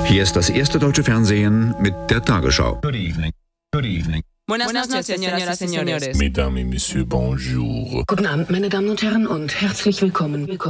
Hier ist das erste deutsche Fernsehen mit der Tagesschau. Good evening. Good evening. Buenas noches, señoras y señores. Mesdames et Messieurs, bonjour. Guten Abend, meine Damen und Herren, und herzlich willkommen.